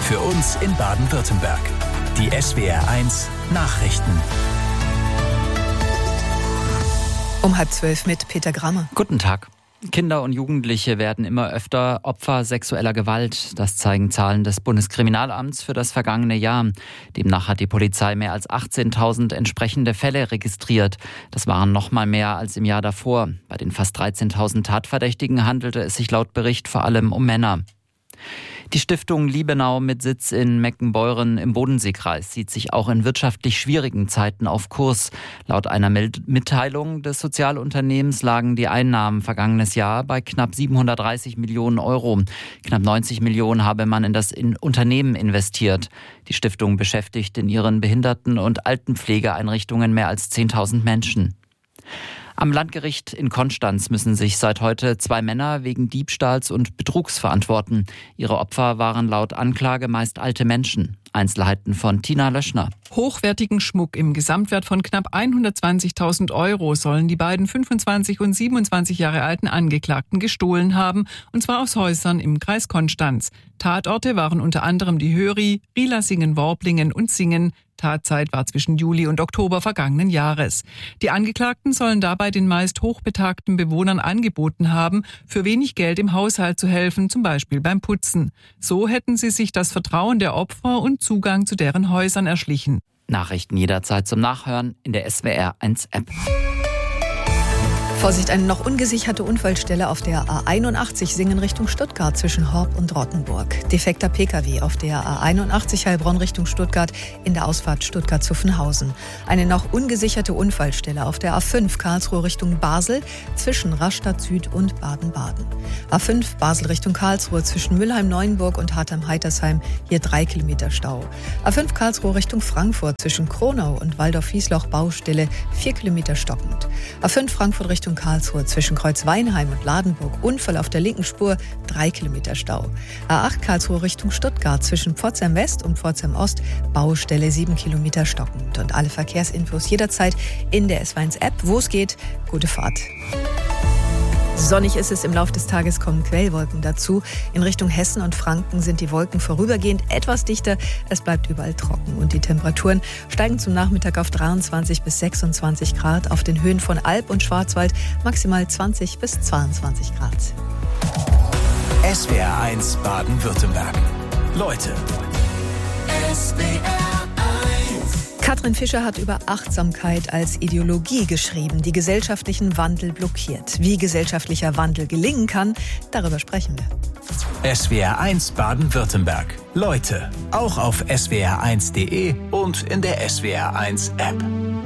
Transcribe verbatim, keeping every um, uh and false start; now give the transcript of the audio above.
Für uns in Baden-Württemberg. Die S W R eins Nachrichten. Um halb zwölf mit Peter Gramme. Guten Tag. Kinder und Jugendliche werden immer öfter Opfer sexueller Gewalt. Das zeigen Zahlen des Bundeskriminalamts für das vergangene Jahr. Demnach hat die Polizei mehr als achtzehntausend entsprechende Fälle registriert. Das waren noch mal mehr als im Jahr davor. Bei den fast dreizehntausend Tatverdächtigen handelte es sich laut Bericht vor allem um Männer. Die Stiftung Liebenau mit Sitz in Meckenbeuren im Bodenseekreis sieht sich auch in wirtschaftlich schwierigen Zeiten auf Kurs. Laut einer Mitteilung des Sozialunternehmens lagen die Einnahmen vergangenes Jahr bei knapp siebenhundertdreißig Millionen Euro. Knapp neunzig Millionen habe man in das Unternehmen investiert. Die Stiftung beschäftigt in ihren Behinderten- und Altenpflegeeinrichtungen mehr als zehntausend Menschen. Am Landgericht in Konstanz müssen sich seit heute zwei Männer wegen Diebstahls und Betrugs verantworten. Ihre Opfer waren laut Anklage meist alte Menschen. Einzelheiten von Tina Löschner. Hochwertigen Schmuck im Gesamtwert von knapp hundertzwanzigtausend Euro sollen die beiden fünfundzwanzig und siebenundzwanzig Jahre alten Angeklagten gestohlen haben, und zwar aus Häusern im Kreis Konstanz. Tatorte waren unter anderem die Höri, Rielassingen, Worblingen und Singen. Tatzeit war zwischen Juli und Oktober vergangenen Jahres. Die Angeklagten sollen dabei den meist hochbetagten Bewohnern angeboten haben, für wenig Geld im Haushalt zu helfen, zum Beispiel beim Putzen. So hätten sie sich das Vertrauen der Opfer und Zugang zu deren Häusern erschlichen. Nachrichten jederzeit zum Nachhören in der S W R eins App. Vorsicht, eine noch ungesicherte Unfallstelle auf der A einundachtzig Singen Richtung Stuttgart zwischen Horb und Rottenburg. Defekter P K W auf der A einundachtzig Heilbronn Richtung Stuttgart in der Ausfahrt Stuttgart-Zuffenhausen. Eine noch ungesicherte Unfallstelle auf der A fünf Karlsruhe Richtung Basel zwischen Rastatt Süd und Baden-Baden. A fünf Basel Richtung Karlsruhe zwischen Mülheim-Neuenburg und Hartheim-Heitersheim, hier drei Kilometer Stau. A fünf Karlsruhe Richtung Frankfurt zwischen Kronau und Waldorf-Wiesloch Baustelle, vier Kilometer stockend. A fünf Frankfurt Richtung Karlsruhe zwischen Kreuzweinheim und Ladenburg, Unfall auf der linken Spur, drei Kilometer Stau. A acht Karlsruhe Richtung Stuttgart zwischen Pforzheim West und Pforzheim Ost, Baustelle sieben Kilometer stockend. Und alle Verkehrsinfos jederzeit in der S W R eins App. Wo es geht, gute Fahrt. Sonnig ist es, im Laufe des Tages kommen Quellwolken dazu. In Richtung Hessen und Franken sind die Wolken vorübergehend etwas dichter. Es bleibt überall trocken und die Temperaturen steigen zum Nachmittag auf dreiundzwanzig bis sechsundzwanzig Grad. Auf den Höhen von Alb und Schwarzwald maximal zwanzig bis zweiundzwanzig Grad. S W R eins Baden-Württemberg. Leute. S W R Katrin Fischer hat über Achtsamkeit als Ideologie geschrieben, die gesellschaftlichen Wandel blockiert. Wie gesellschaftlicher Wandel gelingen kann, darüber sprechen wir. S W R eins Baden-Württemberg. Leute, auch auf S W R eins punkt de und in der S W R eins App.